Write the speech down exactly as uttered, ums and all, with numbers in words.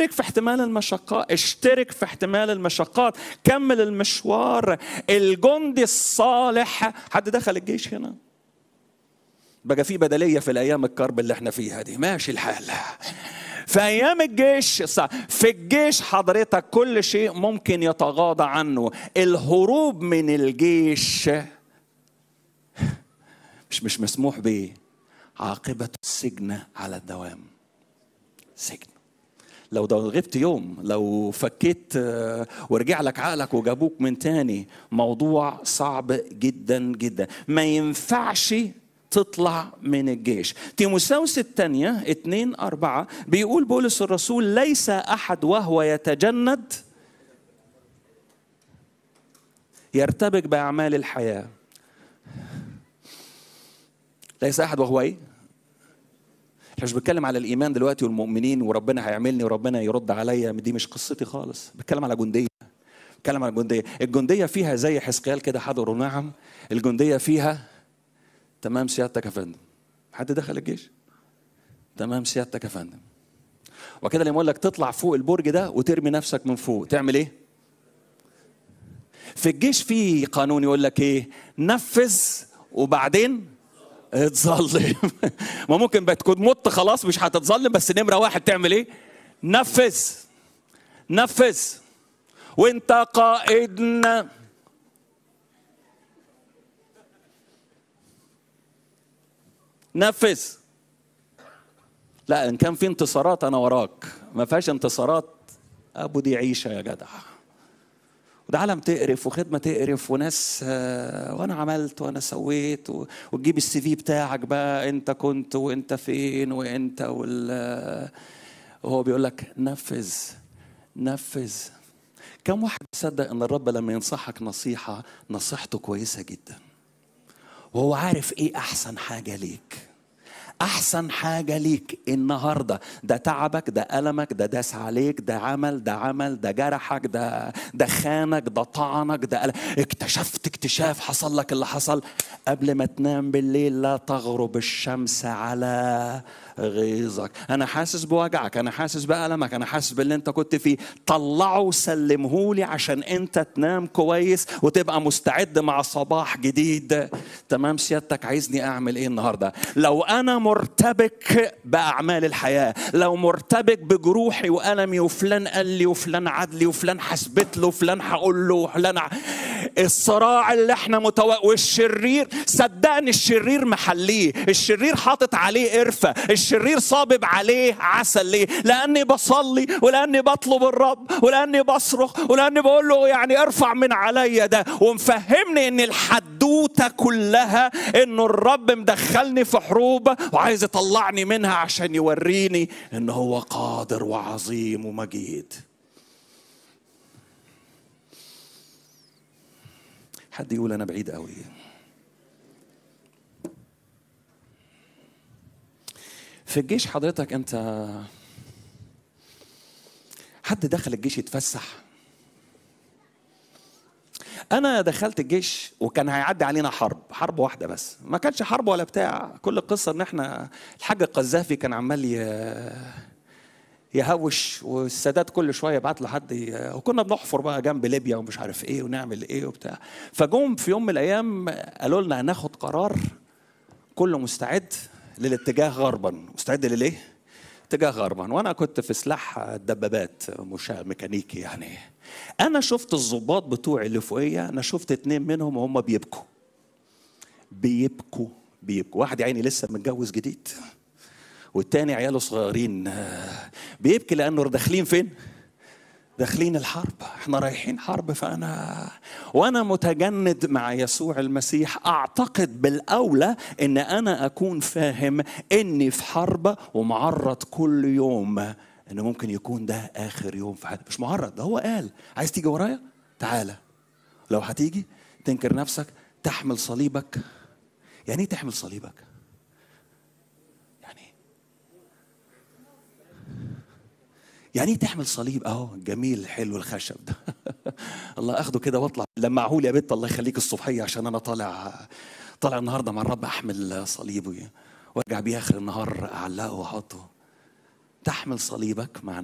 اشترك في احتمال المشقات، اشترك في احتمال المشقات، كمل المشوار. الجندي الصالح. حد دخل الجيش هنا؟ بقى في بدلية في الأيام الكرب اللي احنا فيها دي، ماشي الحال. في أيام الجيش، في الجيش حضرتك كل شيء ممكن يتغاضى عنه. الهروب من الجيش مش مش مسموح به، عاقبة السجن على الدوام. سجن. لو غبت يوم، لو فكيت ورجع لك عقلك وجابوك من تاني، موضوع صعب جدا جدا. ما ينفعش تطلع من الجيش. تيموثاوس الثانية اتنين أربعة بيقول بولس الرسول: ليس أحد وهو يتجند يرتبك بأعمال الحياة. ليس أحد وهو إيه؟ احنا مش بتكلم على الإيمان دلوقتي والمؤمنين وربنا هيعملني وربنا يرد عليا، دي مش قصتي خالص. بتكلم على جندية. بتكلم على جندية. الجندية فيها زي حزقيال كده، حضروا نعم. الجندية فيها تمام سيادتك يا فندم. حد دخل الجيش؟ تمام سيادتك يا فندم. وكده اللي يقول لك تطلع فوق البرج ده وترمي نفسك من فوق، تعمل ايه؟ في الجيش في قانون يقول لك ايه؟ نفذ وبعدين اتظلم. ما ممكن بتكون مت خلاص مش هتتظلم، بس نمرة واحد تعمل ايه؟ نفذ. نفذ. وانت قائدنا نفذ. لا، ان كان في انتصارات انا وراك، ما فيهاش انتصارات ابو دي عيشه يا جدع. وده عالم تقرف وخدمه تقرف وناس وانا عملت وانا سويت، وتجيب السي في بتاعك بقى، انت كنت وانت فين وانت وال وهو بيقول لك نفذ. نفذ. كم واحد يصدق ان الرب لما ينصحك نصيحه نصيحته كويسه جدا، وهو عارف ايه احسن حاجه ليك؟ أحسن حاجة ليك النهاردة ده تعبك، ده ألمك، ده داس عليك، ده عمل، ده عمل، ده جرحك، ده ده خانك، ده طعنك، ده ألم. اكتشفت اكتشاف، حصل لك اللي حصل. قبل ما تنام بالليل لا تغرب الشمس على غيظك. أنا حاسس بوجعك، أنا حاسس بألمك، أنا حاسس باللي أنت كنت فيه. طلعه وسلمهولي عشان أنت تنام كويس وتبقى مستعد مع صباح جديد. تمام سيادتك. عايزني أعمل إيه النهاردة؟ لو أنا مرتبك بأعمال الحياة، لو مرتبك بجروحي وألمي وفلان قال لي وفلان عدلي وفلان حسبت له وفلان هقول له وفلان ع... الصراع اللي احنا متو... والشرير، صدقني الشرير محليه، الشرير حاطط عليه قرفة، الشرير صابب عليه عسل. ليه؟ لأني بصلي ولأني بطلب الرب ولأني بصرخ ولأني بقول له يعني ارفع من عليا ده، ومفهمني ان الحدوتة كلها انه الرب مدخلني في حروب وعايز يطلعني منها عشان يوريني ان هو قادر وعظيم ومجيد. حد يقول انا بعيد قوي. في الجيش حضرتك انت، حد دخل الجيش يتفسح؟ أنا دخلت الجيش وكان هيعدي علينا حرب، حرب واحدة بس، ما كانش حرب ولا بتاع. كل القصة إن إحنا الحاج القذافي كان عمال يهوش، والسادات كل شوية يبعت له حد، وكنا بنحفر بقى جنب ليبيا ومش عارف إيه ونعمل إيه وبتاع. فجوم في يوم من الأيام قالوا لنا هناخد قرار، كله مستعد للاتجاه غربا. مستعد للإيه؟ اتجاه غربا. وانا كنت في سلاح الدبابات مشاة ميكانيكي يعني. انا شفت الضباط بتوعي اللي فوقيه، انا شفت اتنين منهم وهم بيبكوا بيبكوا بيبكوا. واحد عيني لسه متجوز جديد، والتاني عياله صغيرين بيبكي لانه داخلين فين؟ داخلين الحرب. احنا رايحين حرب. فانا وانا متجند مع يسوع المسيح اعتقد بالاولى ان انا اكون فاهم اني في حرب ومعرض كل يوم ان ممكن يكون ده اخر يوم في حياتي. مش معرض، ده هو قال عايز تيجي ورايا تعالى. لو هتيجي تنكر نفسك، تحمل صليبك. يعني ايه تحمل صليبك؟ يعني ايه تحمل صليب؟ اهو جميل حلو الخشب ده. الله اخده كده واطلع لمعهولي يا بنت الله يخليك الصبحيه، عشان انا طالع طالع النهارده مع الرب احمل صليبي وارجع بيه اخر النهار اعلقه واحطه. تحمل صليبك مع